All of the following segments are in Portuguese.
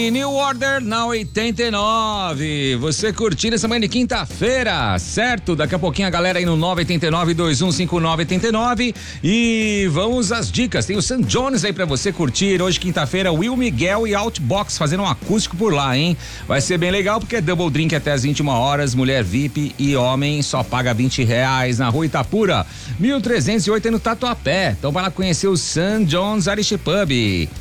New Order na 89. Você curtindo essa manhã de quinta-feira, certo? Daqui a pouquinho a galera aí no 989-2159-89. E vamos às dicas. Tem o St. John's aí pra você curtir. Hoje, quinta-feira, Will Miguel e Outbox fazendo um acústico por lá, hein? Vai ser bem legal porque é double drink até às 21 horas. Mulher VIP e homem só paga R$20 na Rua Itapura, 1308 aí no Tatuapé. Então vai lá conhecer o St. John's Irish Pub.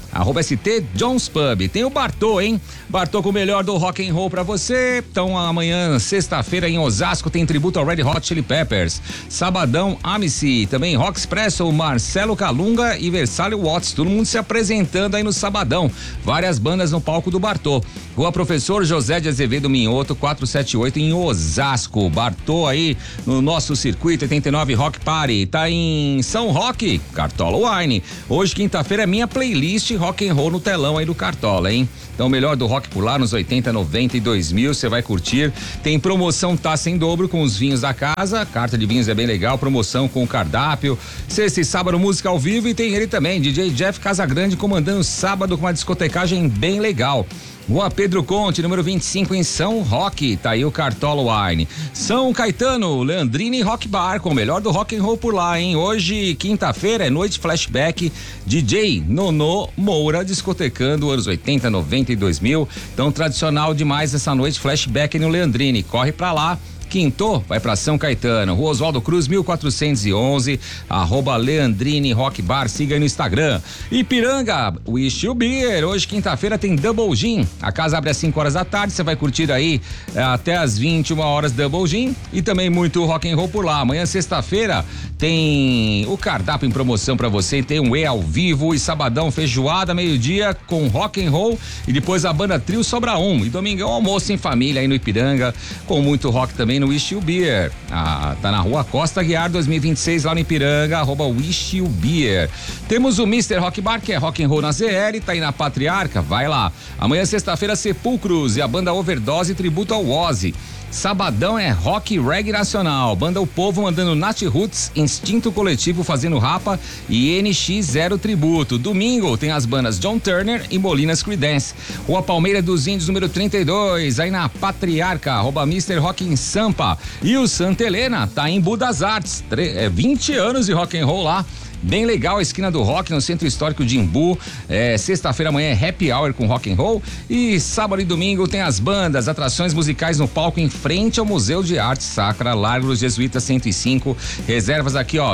@ST John's Pub. Tem o Bartô, hein? Bartô com o melhor do rock and roll pra você. Então amanhã, sexta-feira, em Osasco, tem tributo ao Red Hot Chili Peppers. Sabadão, Amici. Também Rock Expresso, Marcelo Calunga e Versalio Watts. Todo mundo se apresentando aí no sabadão. Várias bandas no palco do Bartô. Rua Professor José de Azevedo Minhoto, 478 em Osasco. Bartô aí no nosso circuito 89 Rock Party. Tá em São Roque, Cartola Wine. Hoje, quinta-feira, é minha playlist rock and roll no telão aí do Cartola, hein? Então, o melhor do rock por lá nos 80, 90 e 2000, você vai curtir. Tem promoção taça em dobro com os vinhos da casa, carta de vinhos é bem legal, promoção com o cardápio. Sexta e sábado, música ao vivo, e tem ele também, DJ Jeff Casagrande, comandando sábado com uma discotecagem bem legal. Rua Pedro Conte, número 25 em São Roque, tá aí o Cartola Wine. São Caetano, Leandrini Rock Bar, com o melhor do rock and roll por lá, hein? Hoje, quinta-feira, é noite flashback, DJ Nono Moura discotecando anos 80, 90 e 2000. Então, tradicional demais essa noite flashback no Leandrini. Corre pra lá. Quinto, vai pra São Caetano, Rua Oswaldo Cruz, 1411, @Leandrini Rock Bar, siga aí no Instagram. Ipiranga, Wish You Beer, hoje quinta-feira tem Double Gin, a casa abre às 5 horas da tarde, você vai curtir aí até às 21 horas Double Gin e também muito rock and roll por lá. Amanhã, sexta-feira, tem o cardápio em promoção pra você, tem um E ao vivo e sabadão, feijoada, meio-dia com rock and roll e depois a banda Trio Sobra Um, e domingão almoço em família aí no Ipiranga, com muito rock também no Wish You Beer. Tá na Rua Costa Guiar 2026 lá no Ipiranga, @Wish You Beer. Temos o Mr. Rock Bar, que é rock and roll na ZL, tá aí na Patriarca, vai lá. Amanhã, sexta-feira, Sepulcros e a banda Overdose tributo ao Ozzy. Sabadão é rock reggae nacional, banda O Povo mandando Nat Roots, Instinto Coletivo fazendo Rapa e NX0 tributo. Domingo tem as bandas John Turner e Molinas Creedence. Rua Palmeira dos Índios, número 32, aí na Patriarca, @Mr. Rock em Sampa. E o Santa Helena tá em Budas Artes, 20 anos de rock and roll lá. Bem legal, a esquina do rock no Centro Histórico de Imbu. Sexta-feira amanhã é happy hour com rock and roll e sábado e domingo tem as bandas, atrações musicais no palco em frente ao Museu de Arte Sacra, Largo dos Jesuítas 105. Reservas aqui, ó,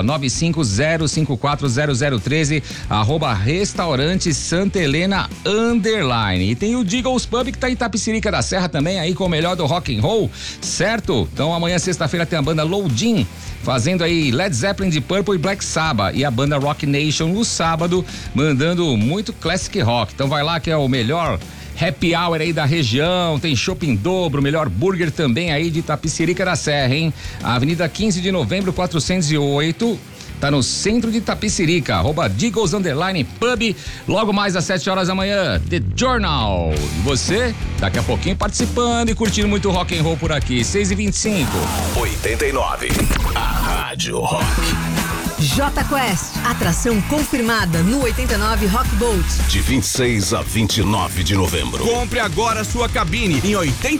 950540013, @Restaurante Santa Helena _. E tem o Diggles Pub, que tá em Itapecerica da Serra também, aí com o melhor do rock and roll, certo? Então amanhã, sexta-feira, tem a banda Loadin fazendo aí Led Zeppelin, de Purple e Black Sabbath, e a banda Rock Nation no sábado, mandando muito classic rock. Então vai lá, que é o melhor happy hour aí da região, tem chopp em dobro, melhor burger também aí de Itapecerica da Serra, hein? A Avenida 15 de Novembro, 408, tá no centro de Itapecerica, @Diggles _Pub, logo mais às 7 horas da manhã, The Journal. E você, daqui a pouquinho participando e curtindo muito rock and roll por aqui, 6h25. 89, a Rádio Rock. J Quest, atração confirmada no 89 Rock Boat. De 26 a 29 de novembro. Compre agora sua cabine em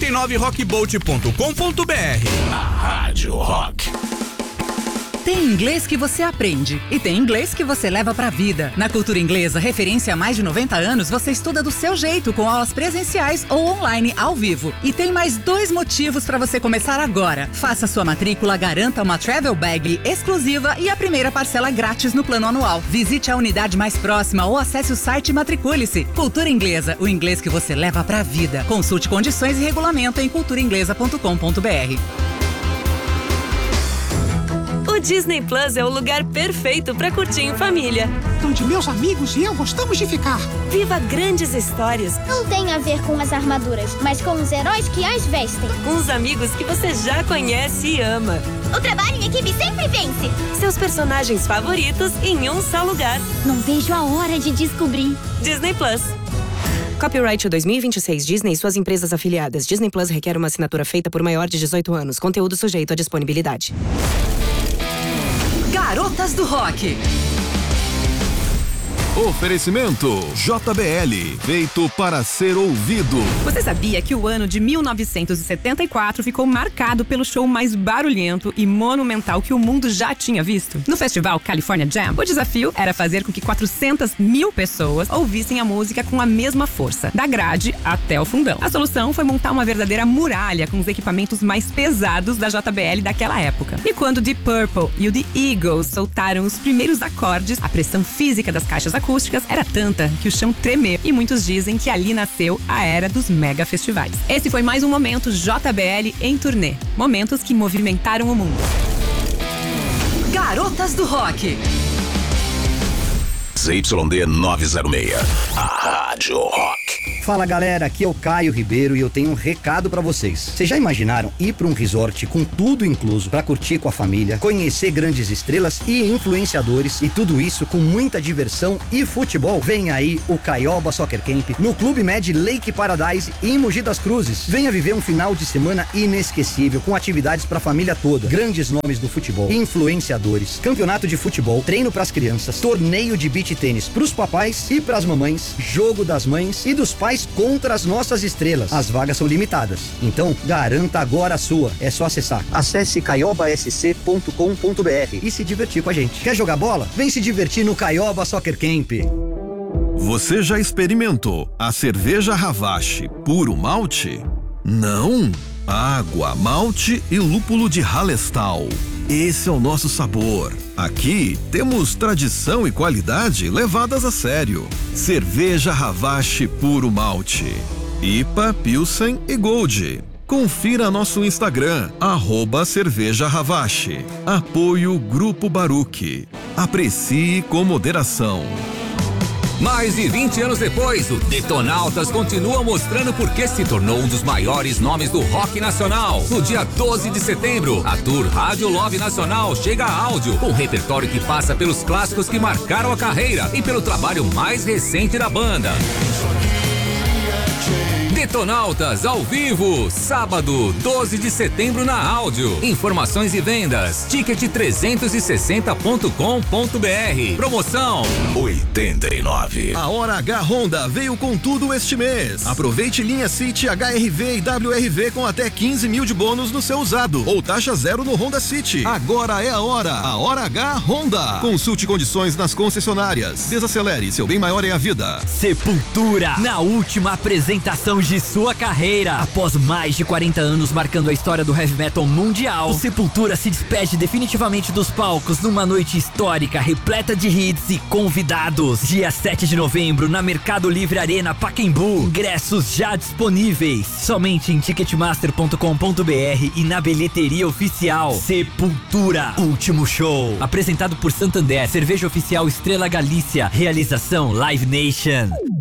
89rockboat.com.br. A Rádio Rock. Tem inglês que você aprende e tem inglês que você leva pra vida. Na Cultura Inglesa, referência há mais de 90 anos, você estuda do seu jeito, com aulas presenciais ou online, ao vivo. E tem mais 2 motivos pra você começar agora. Faça sua matrícula, garanta uma travel bag exclusiva e a primeira parcela grátis no plano anual. Visite a unidade mais próxima ou acesse o site e matricule-se. Cultura Inglesa, o inglês que você leva pra vida. Consulte condições e regulamento em culturainglesa.com.br. O Disney Plus é o lugar perfeito para curtir em família. Onde meus amigos e eu gostamos de ficar. Viva grandes histórias. Não tem a ver com as armaduras, mas com os heróis que as vestem. Com os amigos que você já conhece e ama. O trabalho em equipe sempre vence. Seus personagens favoritos em um só lugar. Não vejo a hora de descobrir. Disney Plus. Copyright 2026 Disney e suas empresas afiliadas. Disney Plus requer uma assinatura feita por maior de 18 anos. Conteúdo sujeito à disponibilidade. Garotas do Rock. Oferecimento JBL, feito para ser ouvido. Você sabia que o ano de 1974 ficou marcado pelo show mais barulhento e monumental que o mundo já tinha visto? No festival California Jam, o desafio era fazer com que 400 mil pessoas ouvissem a música com a mesma força, da grade até o fundão. A solução foi montar uma verdadeira muralha com os equipamentos mais pesados da JBL daquela época. E quando Deep Purple e o The Eagles soltaram os primeiros acordes, a pressão física das caixas acústicas era tanta que o chão tremeu. E muitos dizem que ali nasceu a era dos mega festivais. Esse foi mais um momento JBL em turnê. Momentos que movimentaram o mundo. Garotas do Rock. ZYD 906, a Rádio Rock. Fala galera, aqui é o Caio Ribeiro e eu tenho um recado pra vocês. Vocês já imaginaram ir pra um resort com tudo incluso pra curtir com a família, conhecer grandes estrelas e influenciadores e tudo isso com muita diversão e futebol? Vem aí o Caioba Soccer Camp no Clube Med Lake Paradise em Mogi das Cruzes. Venha viver um final de semana inesquecível com atividades pra família toda, grandes nomes do futebol, influenciadores, campeonato de futebol, treino pras crianças, torneio de beach tênis pros papais e pras mamães, jogo das mães e dos pais contra as nossas estrelas. As vagas são limitadas, então garanta agora a sua. É só acessar. Acesse caiobasc.com.br e se divertir com a gente. Quer jogar bola? Vem se divertir no Caioba Soccer Camp. Você já experimentou a cerveja Ravache puro malte? Não? Água, malte e lúpulo de Hallerstau. Esse é o nosso sabor. Aqui temos tradição e qualidade levadas a sério. Cerveja Ravache puro malte. IPA, Pilsen e Gold. Confira nosso Instagram, @cervejaravache. Apoio Grupo Baruch. Aprecie com moderação. Mais de 20 anos depois, o Detonautas continua mostrando por que se tornou um dos maiores nomes do rock nacional. No dia 12 de setembro, a Tour Rádio Love Nacional chega a áudio, com um repertório que passa pelos clássicos que marcaram a carreira e pelo trabalho mais recente da banda. Detonautas ao vivo, sábado, 12 de setembro na áudio. Informações e vendas, ticket360.com.br. Promoção 89. A Hora H Honda veio com tudo este mês. Aproveite linha City, HRV e WRV com até 15 mil de bônus no seu usado ou taxa zero no Honda City. Agora é a hora. A Hora H Honda. Consulte condições nas concessionárias. Desacelere, seu bem maior é a vida. Sepultura, na última apresentação de sua carreira. Após mais de 40 anos marcando a história do heavy metal mundial, o Sepultura se despede definitivamente dos palcos numa noite histórica repleta de hits e convidados. Dia 7 de novembro na Mercado Livre Arena Pacaembu. Ingressos já disponíveis somente em ticketmaster.com.br e na bilheteria oficial. Sepultura, último show. Apresentado por Santander, cerveja oficial Estrela Galícia. Realização Live Nation.